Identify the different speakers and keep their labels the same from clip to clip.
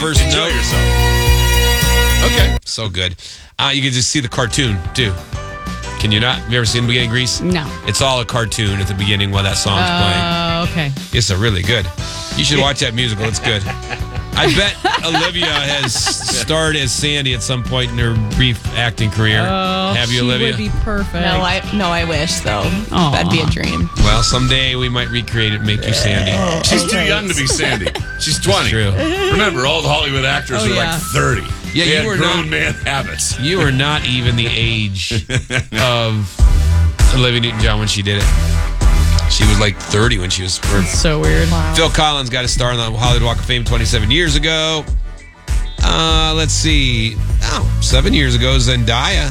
Speaker 1: first
Speaker 2: Enjoy
Speaker 1: note.
Speaker 2: yourself. Okay.
Speaker 1: So good. You can just see the cartoon, too. Can you not? Have you ever seen the beginning of Grease?
Speaker 3: No.
Speaker 1: It's all a cartoon at the beginning while that song's playing.
Speaker 3: Okay.
Speaker 1: It's a really good. You should watch that musical. It's good. I bet Olivia has starred as Sandy at some point in her brief acting career. Have you,
Speaker 3: she
Speaker 1: Olivia?
Speaker 3: would be perfect.
Speaker 4: No, I wish though.
Speaker 3: Aw.
Speaker 4: That'd be a dream.
Speaker 1: Well, someday we might recreate it and make you Sandy.
Speaker 2: She's too young to be Sandy. She's 20.
Speaker 1: True.
Speaker 2: Remember, all the Hollywood actors were
Speaker 3: yeah.
Speaker 2: like 30.
Speaker 1: Yeah,
Speaker 2: they
Speaker 1: you
Speaker 2: had
Speaker 1: were
Speaker 2: grown
Speaker 1: not-
Speaker 2: man habits.
Speaker 1: You are not even the age of Olivia Newton-John when she did it. She was like 30 when she was first.
Speaker 3: So weird.
Speaker 1: Phil Collins got a star on the Hollywood Walk of Fame 27 years ago. Let's see. 7 years ago, Zendaya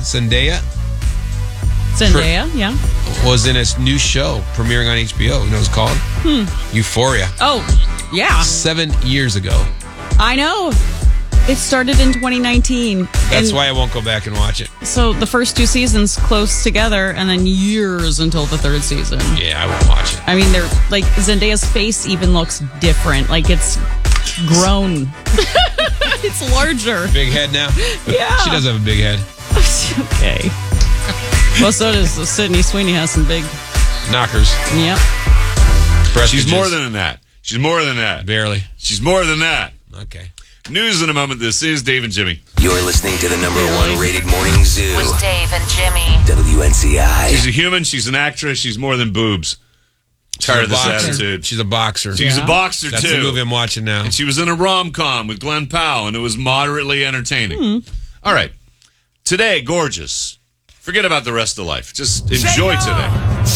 Speaker 3: Zendaya, yeah.
Speaker 1: was in a new show premiering on HBO. You know what it's called? Euphoria.
Speaker 3: Oh, yeah.
Speaker 1: 7 years ago.
Speaker 3: I know. It started in 2019.
Speaker 1: That's
Speaker 3: and
Speaker 1: why I won't go back and watch it.
Speaker 3: So the first two seasons close together, and then years until the third season.
Speaker 1: Yeah, I won't watch it.
Speaker 3: I mean, they're like Zendaya's face even looks different. Like it's grown. It's larger.
Speaker 1: Big head now?
Speaker 3: Yeah.
Speaker 1: She does have a big head.
Speaker 3: Okay. Well, so does Sydney Sweeney has some big.
Speaker 1: Knockers.
Speaker 3: Yep.
Speaker 2: She's
Speaker 1: Prestiges.
Speaker 2: more than that. She's more than that.
Speaker 1: Barely.
Speaker 2: She's more than that.
Speaker 1: Okay.
Speaker 2: News in a moment. This is Dave and Jimmy.
Speaker 5: You're listening to the #1 rated morning zoo.
Speaker 6: With Dave and Jimmy.
Speaker 5: WNCI.
Speaker 2: She's a human. She's an actress. She's more than boobs. Tired of this
Speaker 1: boxer.
Speaker 2: attitude.
Speaker 1: She's a boxer.
Speaker 2: She's a boxer,
Speaker 1: That's
Speaker 2: too.
Speaker 1: the movie I'm watching now.
Speaker 2: And she was in a rom-com with Glenn Powell, and it was moderately entertaining. All right. Today, gorgeous. Forget about the rest of life. Just enjoy today.